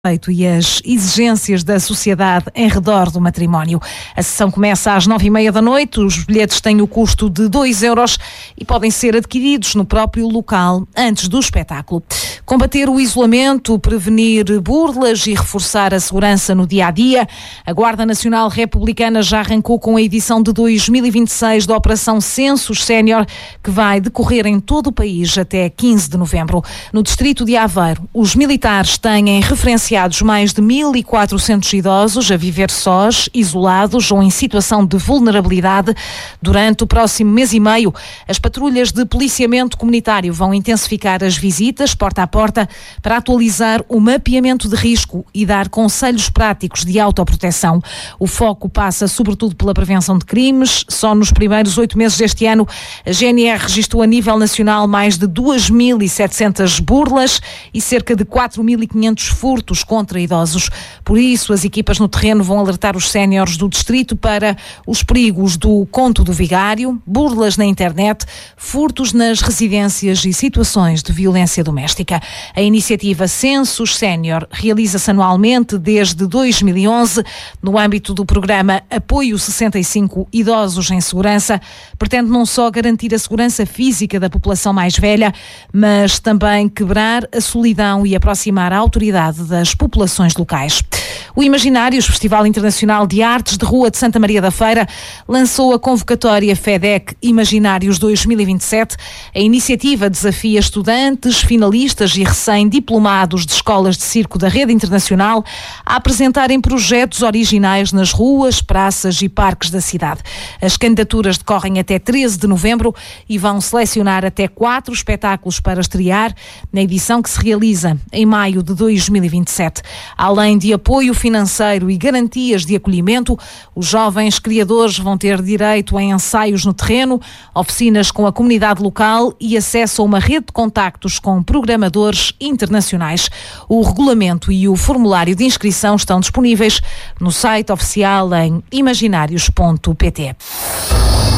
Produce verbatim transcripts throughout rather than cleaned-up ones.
e as exigências da sociedade em redor do matrimónio. A sessão começa às nove e meia da noite, os bilhetes têm o custo de dois euros e podem ser adquiridos no próprio local antes do espetáculo. Combater o isolamento, prevenir burlas e reforçar a segurança no dia-a-dia. A Guarda Nacional Republicana já arrancou com a edição de dois mil e vinte e seis da Operação Census Sénior, que vai decorrer em todo o país até quinze de novembro. No distrito de Aveiro, os militares têm referência mais de mil e quatrocentos idosos a viver sós, isolados ou em situação de vulnerabilidade. Durante o próximo mês e meio, as patrulhas de policiamento comunitário vão intensificar as visitas porta a porta para atualizar o mapeamento de risco e dar conselhos práticos de autoproteção. O foco passa sobretudo pela prevenção de crimes. Só nos primeiros oito meses deste ano, a G N R registrou a nível nacional mais de duas mil e setecentas burlas e cerca de quatro mil e quinhentos furtos contra idosos. Por isso, as equipas no terreno vão alertar os séniores do distrito para os perigos do conto do vigário, burlas na internet, furtos nas residências e situações de violência doméstica. A iniciativa Census Sénior realiza-se anualmente desde dois mil e onze no âmbito do programa Apoio sessenta e cinco Idosos em Segurança. Pretende não só garantir a segurança física da população mais velha, mas também quebrar a solidão e aproximar a autoridade das populações locais. O Imaginários, Festival Internacional de Artes de Rua de Santa Maria da Feira, lançou a convocatória FEDEC Imaginários dois mil e vinte e sete. A iniciativa desafia estudantes, finalistas e recém-diplomados de escolas de circo da rede internacional a apresentarem projetos originais nas ruas, praças e parques da cidade. As candidaturas decorrem até treze de novembro e vão selecionar até quatro espetáculos para estrear na edição que se realiza em maio de dois mil e vinte e sete. Além de apoio financeiro e garantias de acolhimento, os jovens criadores vão ter direito a ensaios no terreno, oficinas com a comunidade local e acesso a uma rede de contactos com programadores internacionais. O regulamento e o formulário de inscrição estão disponíveis no site oficial em imaginários ponto pt.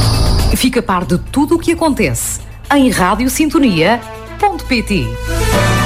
Fica a par de tudo o que acontece em rádio sintonia ponto pt.